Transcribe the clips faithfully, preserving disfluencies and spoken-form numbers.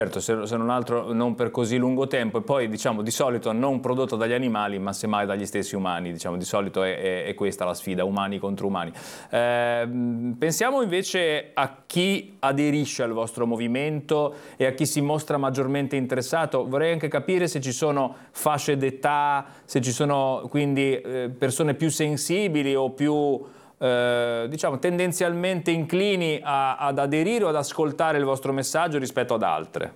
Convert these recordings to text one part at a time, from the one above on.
Certo, se, se non altro non per così lungo tempo, e poi diciamo di solito non prodotto dagli animali ma semmai dagli stessi umani, diciamo di solito è, è, è questa la sfida, umani contro umani. Eh, pensiamo invece a chi aderisce al vostro movimento e a chi si mostra maggiormente interessato. Vorrei anche capire se ci sono fasce d'età, se ci sono quindi eh, persone più sensibili o più Eh, diciamo tendenzialmente inclini a, ad aderire o ad ascoltare il vostro messaggio rispetto ad altre.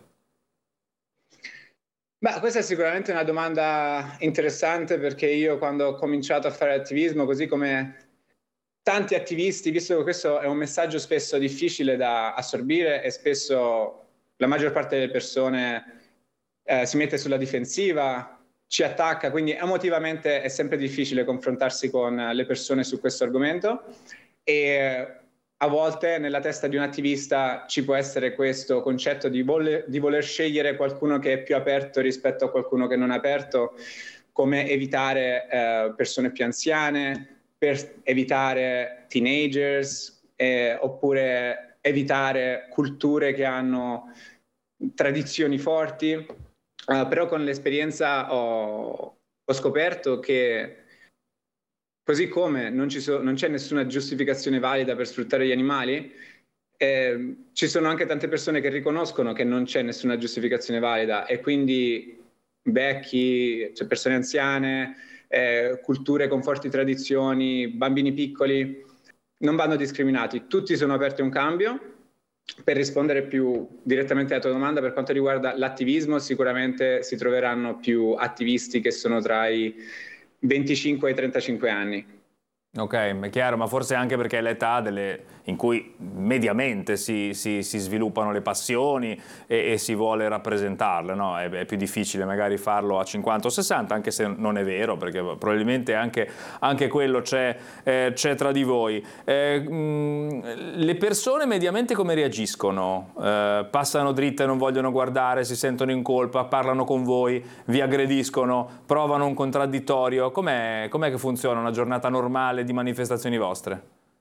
Beh, questa è sicuramente una domanda interessante, perché io quando ho cominciato a fare attivismo, così come tanti attivisti, visto che questo è un messaggio spesso difficile da assorbire e spesso la maggior parte delle persone eh, si mette sulla difensiva, ci attacca, quindi emotivamente è sempre difficile confrontarsi con le persone su questo argomento, e a volte nella testa di un attivista ci può essere questo concetto di voler, di voler scegliere qualcuno che è più aperto rispetto a qualcuno che non è aperto, come evitare eh, persone più anziane, per evitare teenagers, eh, oppure evitare culture che hanno tradizioni forti. Uh, però con l'esperienza ho, ho scoperto che così come non, ci so, non c'è nessuna giustificazione valida per sfruttare gli animali, eh, ci sono anche tante persone che riconoscono che non c'è nessuna giustificazione valida, e quindi vecchi, cioè persone anziane, eh, culture con forti tradizioni, bambini piccoli, non vanno discriminati. Tutti sono aperti a un cambio. Per rispondere più direttamente alla tua domanda, per quanto riguarda l'attivismo, sicuramente si troveranno più attivisti che sono tra i venticinque e i trentacinque anni. Ok, è chiaro, ma forse anche perché è l'età in cui mediamente si, si, si sviluppano le passioni e, e si vuole rappresentarle, no? È, è più difficile magari farlo a cinquanta o sessanta, anche se non è vero, perché probabilmente anche, anche quello c'è eh, tra di voi. Eh, mh, le persone mediamente come reagiscono? Eh, passano dritte e non vogliono guardare, si sentono in colpa, parlano con voi, vi aggrediscono, provano un contraddittorio? Com'è, com'è che funziona una giornata normale di manifestazioni vostre?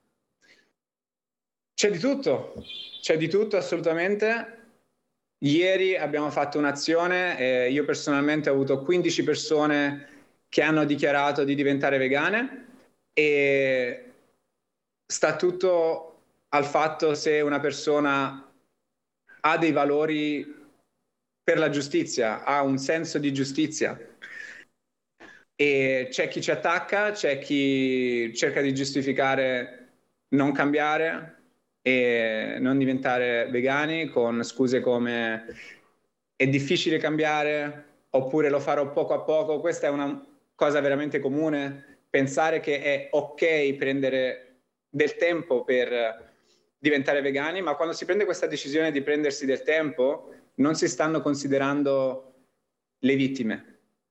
C'è di tutto, c'è di tutto assolutamente. Ieri abbiamo fatto un'azione e io personalmente ho avuto quindici persone che hanno dichiarato di diventare vegane, e sta tutto al fatto se una persona ha dei valori per la giustizia, ha un senso di giustizia. E c'è chi ci attacca, c'è chi cerca di giustificare non cambiare e non diventare vegani con scuse come è difficile cambiare, oppure lo farò poco a poco. Questa è una cosa veramente comune, pensare che è ok prendere del tempo per diventare vegani, ma quando si prende questa decisione di prendersi del tempo non si stanno considerando le vittime.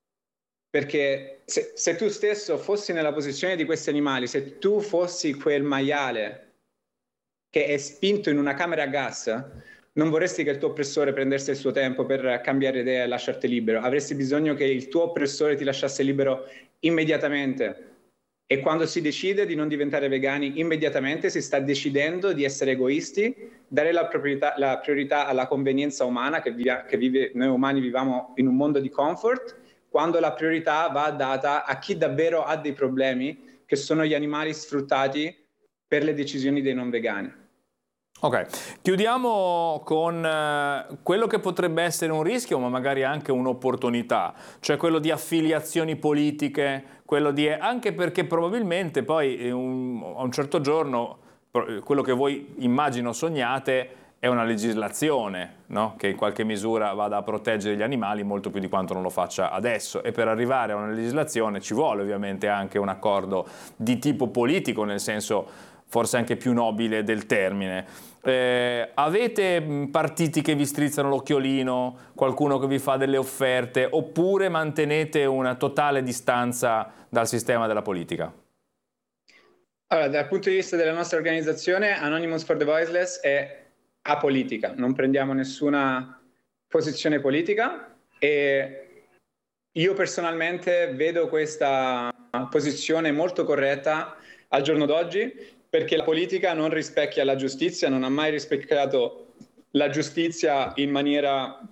Perché se, se tu stesso fossi nella posizione di questi animali, se tu fossi quel maiale che è spinto in una camera a gas, non vorresti che il tuo oppressore prendesse il suo tempo per cambiare idea e lasciarti libero. Avresti bisogno che il tuo oppressore ti lasciasse libero immediatamente. E quando si decide di non diventare vegani immediatamente, si sta decidendo di essere egoisti, dare la priorità, la priorità alla convenienza umana, che, vive, che vive, noi umani viviamo in un mondo di comfort, quando la priorità va data a chi davvero ha dei problemi, che sono gli animali sfruttati per le decisioni dei non vegani. Ok, chiudiamo con eh, quello che potrebbe essere un rischio, ma magari anche un'opportunità, cioè quello di affiliazioni politiche, quello di, anche perché probabilmente poi un, a un certo giorno quello che voi immagino sognate è una legislazione, no? Che in qualche misura vada a proteggere gli animali molto più di quanto non lo faccia adesso, e per arrivare a una legislazione ci vuole ovviamente anche un accordo di tipo politico, nel senso forse anche più nobile del termine. Eh, avete partiti che vi strizzano l'occhiolino, qualcuno che vi fa delle offerte, oppure mantenete una totale distanza dal sistema della politica? Allora, dal punto di vista della nostra organizzazione, Anonymous for the Voiceless è apolitica, non prendiamo nessuna posizione politica, e io personalmente vedo questa posizione molto corretta al giorno d'oggi, perché la politica non rispecchia la giustizia, non ha mai rispecchiato la giustizia in maniera